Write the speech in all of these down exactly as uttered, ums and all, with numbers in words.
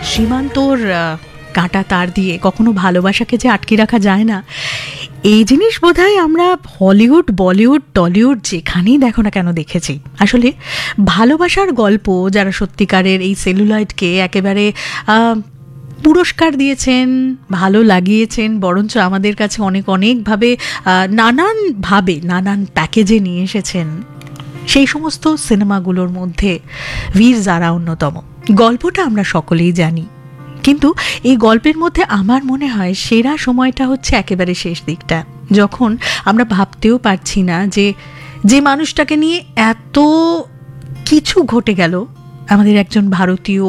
সীমান্তর কাঁটা তার দিয়ে কখনো ভালোবাসাকে যে আটকে রাখা যায় না, এই জিনিস বোধহয় আমরা হলিউড, বলিউড, টলিউড যেখানেই দেখো না কেন দেখেছি। আসলে ভালোবাসার গল্প যারা সত্যিকারের এই সেলুলয়েডকে একেবারে পুরস্কার দিয়েছেন, ভালো লাগিয়েছেন, বরঞ্চ আমাদের কাছে অনেক অনেকভাবে নানানভাবে নানান প্যাকেজে নিয়ে এসেছেন, সেই সমস্ত সিনেমাগুলোর মধ্যে বীর জারা অন্যতম। গল্পটা আমরা সকলেই জানি, কিন্তু এই গল্পের মধ্যে আমার মনে হয় সেরা সময়টা হচ্ছে একেবারে শেষ দিকটা, যখন আমরা ভাবতেও পারছি না যে যে মানুষটাকে নিয়ে এত কিছু ঘটে গেল, আমাদের একজন ভারতীয়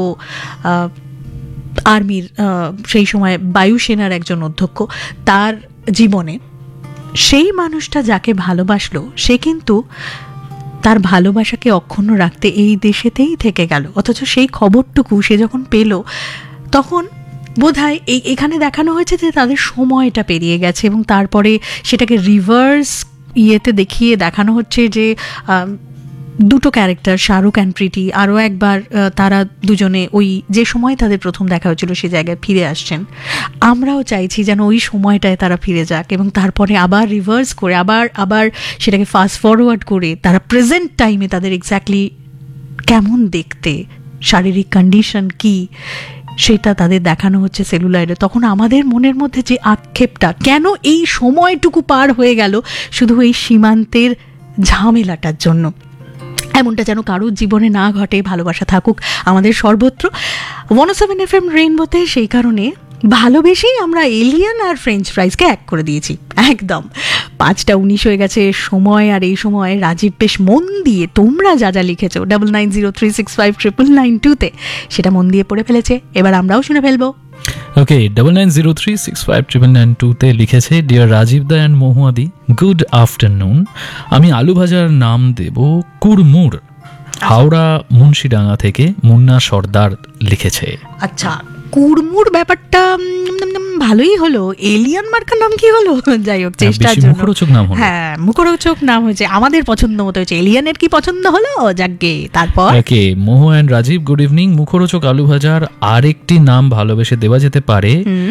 আর্মির, সেই সময় বায়ুসেনার একজন অধ্যক্ষ, তার জীবনে সেই মানুষটা যাকে ভালোবাসলো সে কিন্তু তার ভালোবাসাকে অক্ষুণ্ণ রাখতে এই দেশেতেই থেকে গেল। অথচ সেই খবরটুকু সে যখন পেল, তখন বোধহয় এই এখানে দেখানো হয়েছে যে তাদের সময়টা পেরিয়ে গেছে, এবং তারপরে সেটাকে রিভার্স ইয়েতে দেখিয়ে দেখানো হচ্ছে যে দুটো ক্যারেক্টার, শাহরুখ অ্যান্ড প্রীতি, আরও একবার তারা দুজনে ওই যে সময় তাদের প্রথম দেখা হয়েছিল সে জায়গায় ফিরে আসছেন। আমরাও চাইছি যেন ওই সময়টায় তারা ফিরে যাক, এবং তারপরে আবার রিভার্স করে আবার আবার সেটাকে ফাস্ট ফরওয়ার্ড করে তারা প্রেজেন্ট টাইমে তাদের এক্স্যাক্টলি কেমন দেখতে, শারীরিক কন্ডিশন কি, সেটা তাদের দেখানো হচ্ছে সেলুলয়েডে। তখন আমাদের মনের মধ্যে যে আক্ষেপটা, কেন এই সময়টুকু পার হয়ে গেল শুধু এই সীমান্তের ঝামেলাটার জন্য, এমনটা যেন কারোর জীবনে না ঘটে। ভালোবাসা থাকুক আমাদের সর্বত্র। ওয়ান ও সেভেন এফ এম রেইনবোতে সেই কারণে ভালোবেসেই আমরা এলিয়ান আর ফ্রেঞ্চ ফ্রাইজকে এক করে দিয়েছি একদম। পাঁচটা উনিশ হয়ে গেছে সময়, আর এই সময় রাজীব বেশ মন দিয়ে তোমরা যা যা লিখেছো double nine zero three six five triple nine টুতে, সেটা মন দিয়ে পড়ে ফেলেছে। এবার আমরাও শুনে ফেলবো। ওকে, double nine zero three six five triple nine টুতে লিখেছে, deer Rajib the and মহুয়াদি, good afternoon. আমি আলু ভাজার নাম দেব কুড়মুড়। হাওড়া মুন্সিডাঙ্গা থেকে মুন্না সর্দার লিখেছে। আচ্ছা, কুড়মুড় ব্যাপারটা ভালোই হলো, এলিয়ান মার্কার নাম কি হলো? যাই হোক, চেষ্টার জন্য মুখরোচক নাম হলো। হ্যাঁ, মুখরোচক নাম হয়েছে, আমাদের পছন্দ মতো হয়েছে। এলিয়ানের কি পছন্দ হলো? যাকগে। তারপর ওকে, মোহু অ্যান্ড রাজীব, গুড ইভিনিং। মুখরোচক আলু ভাজার আরেকটি নাম ভালোবেসে দেওয়া যেতে পারে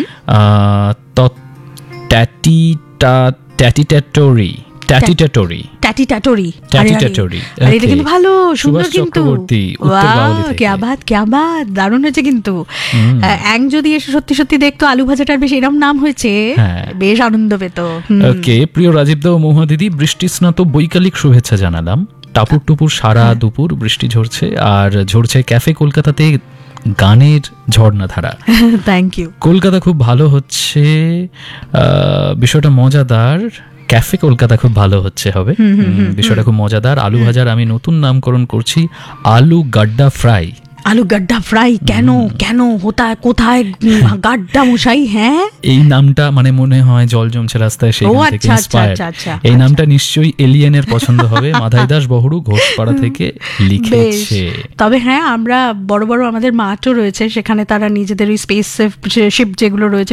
ট্যাটিটাটোরি। ট্যাটিটাটোরি ট্যাটিটাটোরি ট্যাটিটাটোরি এটা কিন্তু ভালো, সুন্দর কিন্তু। ক্যা বাত, ক্যা বাত, দারুণ হয়েছে কিন্তু। অ্যাং যদি এসে সত্যি সত্যি দেখতো আলু ভাজাটার বেশ এরম নাম হয়েছে, বেশ আনন্দ পেত। ওকে, প্রিয় রাজীব দা ও মহুয়া দিদি, বৃষ্টি স্নাত বৈকালিক শুভেচ্ছা জানালাম। টাপুর টুপুর সারা দুপুর বৃষ্টি ঝরছে, আর ঝরছে ক্যাফে কলকাতাতে গানের ঝর্ণাধারা। Thank you. কলকাতা খুব ভালো হচ্ছে, বিষয়টা মজাদার। ক্যাফে কলকাতা খুব ভালো হচ্ছে হবে, বিষয়টা খুব মজাদার। আলু ভাজার আমি নতুন নামকরণ করছি, আলু গাড্ডা ফ্রাই। আলু গাড্ডা ফ্রাই কেন কেন হতা কোথায় গাড্ডা মশাই? হ্যাঁ, এই নামটা মানে মনে হয় জল জমছে রাস্তায়, সেখান থেকে ইন্সপায়ার্ড। এই নামটা নিশ্চয়ই এলিয়েনের পছন্দ হবে। মাধাই দাস বহরু ঘোষপাড়া থেকে লিখেছে। তবে হ্যাঁ, আমরা বড় বড় আমাদের মাঠও রয়েছে, সেখানে তারা নিজেদের ওই স্পেস শিপ যেগুলো রয়েছে